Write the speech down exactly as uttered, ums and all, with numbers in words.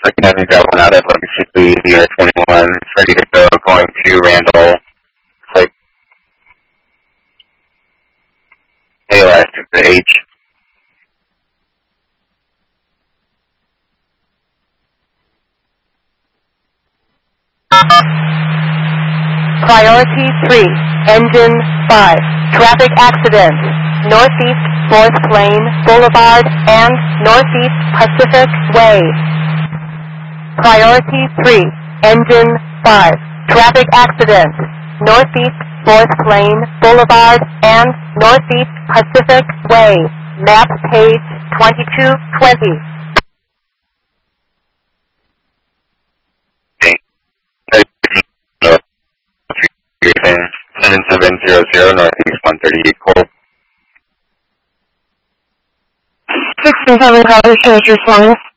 Again, we got one out of Legacy Year twenty-one, ready to go, going to Randall. Like, A last to the H. Priority three, engine five, traffic accident, Northeast fourth Lane Boulevard and Northeast Pacific Way. Priority three, engine five, traffic accident, Northeast fourth Lane Boulevard and Northeast Pacific Way. Map page twenty-two twenty. seven seven zero zero Northeast one thirty-eight Cold. six and seven, College, shows your phone.